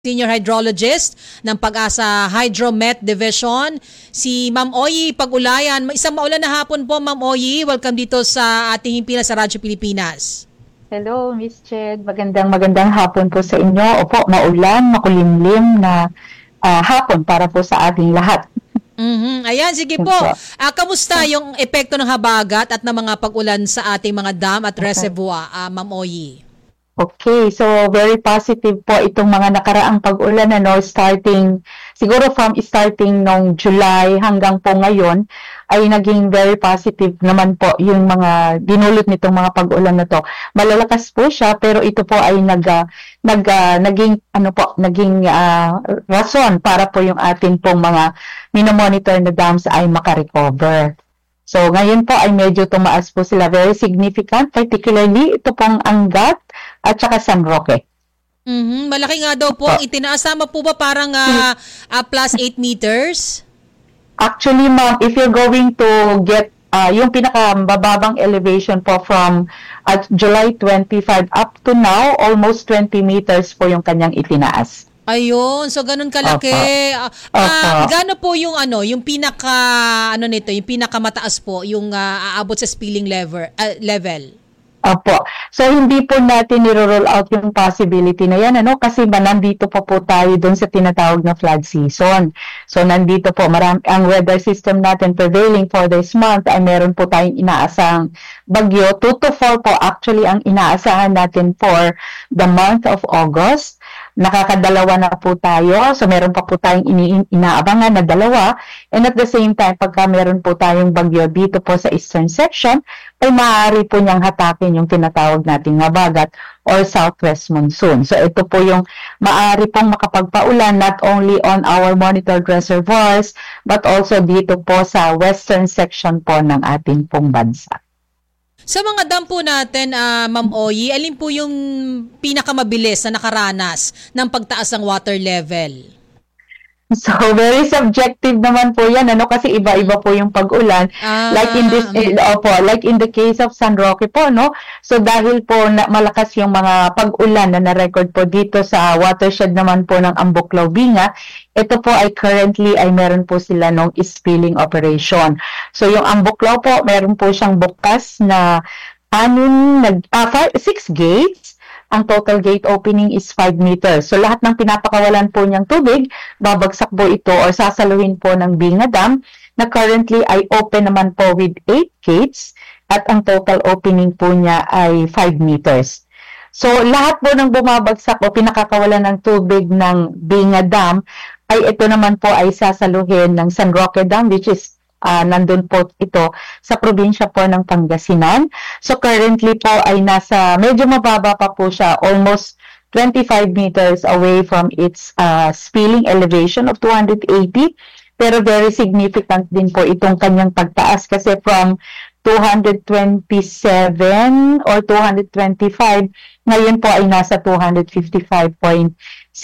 Senior Hydrologist ng Pag-asa Hydromet Division, si Ma'am Oyi Pag-Ulayan. Isang maulan na hapon po, Ma'am Oyi. Welcome dito sa ating himpilan sa Radyo Pilipinas. Hello, Miss Ched. Magandang hapon po sa inyo. Opo, maulan, makulimlim na hapon para po sa ating lahat. Ayan, sige po. Kamusta yung epekto ng habagat at ng mga pag-ulan sa ating mga dam at reservoir, Ma'am Oyi? Okay, so very positive po itong mga nakaraang pag-ulan siguro starting nung July hanggang po ngayon ay naging very positive naman po yung mga dinulot nitong mga pag-ulan na to. Malalakas po siya pero ito po ay naging rason para po yung atin pong mga minomonitor na dams ay makarecover. So, ngayon po ay medyo tumaas po sila. Very significant, particularly ito pong Angat at saka San Roque. Malaki nga daw po. Itinaas sama po ba parang plus 8 meters? Actually, ma'am, if you're going to get yung pinakabababang elevation po from July 25 up to now, almost 20 meters po yung kanyang itinaas. Ayun, so ganun kalaki. Gaano po yung yung yung pinakamataas po, yung aabot sa spilling level? Opo. So, hindi po natin niro-roll out yung possibility na yan, kasi nandito po tayo doon sa tinatawag na flood season. So, nandito po, ang weather system natin prevailing for this month ay meron po tayong inaasahang bagyo. 2 to 4 po actually ang inaasahan natin for the month of August. Nakakadalawa na po tayo. So, meron pa po tayong inaabangan na dalawa. And at the same time, pagka meron po tayong bagyo dito po sa eastern section, ay maaari po niyang hatakin yung tinatawag nating habagat or southwest monsoon. So, ito po yung maaari pong makapagpaulan not only on our monitored reservoirs, but also dito po sa western section po ng ating pong bansa. Sa mga dam po natin, Ma'am Oyi, alin po yung pinakamabilis na nakaranas ng pagtaas ng water level? So, very subjective naman po yan, kasi iba-iba po yung pag-ulan. Like in the case of San Roque po, So, dahil po malakas yung mga pag-ulan na na-record po dito sa watershed naman po ng Ambuklaw-Binga, ito po ay currently ay meron po sila nung spilling operation. So, yung Ambuklaw po, meron po siyang bukas na 6 gates. Ang total gate opening is 5 meters. So, lahat ng pinapakawalan po niyang tubig, babagsak po ito or sasaluhin po ng Binga Dam na currently ay open naman po with 8 gates at ang total opening po niya ay 5 meters. So, lahat po ng bumabagsak o pinakakawalan ng tubig ng Binga Dam ay ito naman po ay sasaluhin ng San Roque Dam, which is nandun po ito sa probinsya po ng Pangasinan. So currently po ay medyo mababa pa po siya, almost 25 meters away from its spilling elevation of 280. Pero very significant din po itong kanyang pagtaas kasi from 227 or 225, ngayon po ay nasa 255.67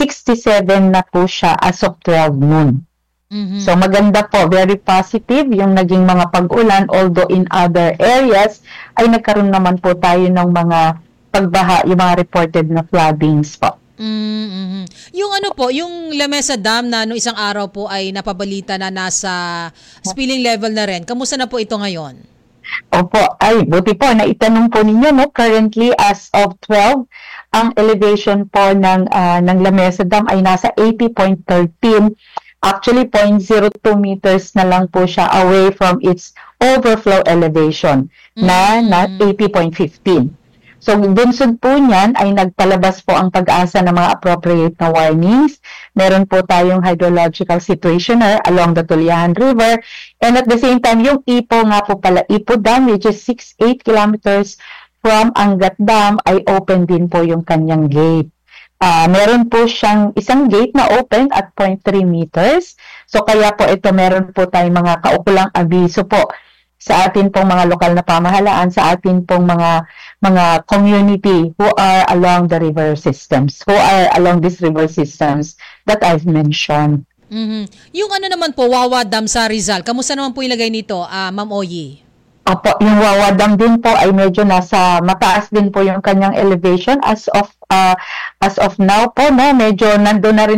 na po siya as of 12 noon. So maganda po, very positive yung naging mga pag-ulan, although in other areas ay nagkaroon naman po tayo ng mga pagbaha, yung mga reported na floodings po. Yung yung Lamesa Dam na isang araw po ay napabalita na nasa spilling level na rin. Kamusta na po ito ngayon? Opo, buti po, naitanong po ninyo, currently as of 12, ang elevation po ng Lamesa Dam ay nasa 80.13. Actually, 0.02 meters na lang po siya away from its overflow elevation na 80.15. So, bunsod po niyan ay nagpalabas po ang Pag-asa ng mga appropriate na warnings. Meron po tayong hydrological situationer along the Tuliahan River. And at the same time, yung Ipo nga po pala, Ipo Dam, which is 6-8 kilometers from Angat Dam, ay open din po yung kanyang gate. Meron po siyang isang gate na open at 0.3 meters. So, kaya po ito meron po tayong mga kaukulang abiso po sa atin pong mga lokal na pamahalaan, sa atin pong mga community who are along the river systems, who are along these river systems that I've mentioned. Yung naman po, Wawa Dam sa Rizal, kamusta naman po ilagay nito, Ma'am Oyi? Opo, yung Wawa Dam din po ay medyo nasa mataas din po yung kanyang elevation as of now po, no, medyo nandoon na rin